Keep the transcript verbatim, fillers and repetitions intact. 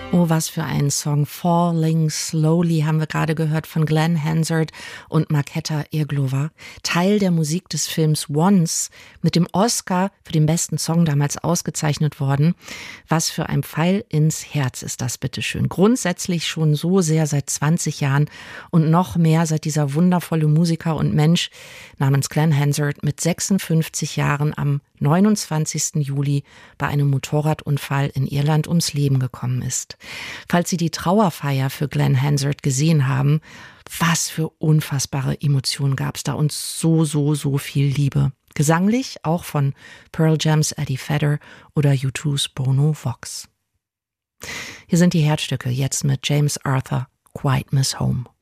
Oh, was für ein Song. Falling Slowly haben wir gerade gehört von Glenn Hansard und Markéta Irglová. Teil der Musik des Films Once, mit dem Oscar für den besten Song damals ausgezeichnet worden. Was für ein Pfeil ins Herz ist das, bitteschön. Grundsätzlich schon so sehr seit zwanzig Jahren und noch mehr seit dieser wundervolle Musiker und Mensch namens Glenn Hansard mit sechsundfünfzig Jahren am neunundzwanzigsten Juli bei einem Motorradunfall in Irland ums Leben gekommen ist. Falls Sie die Trauerfeier für Glenn Hansard gesehen haben, was für unfassbare Emotionen gab es da und so, so, so viel Liebe. Gesanglich auch von Pearl Jam's Eddie Vedder oder U two's Bono Vox. Hier sind die Herzstücke, jetzt mit James Arthur, Quiet Miss Home.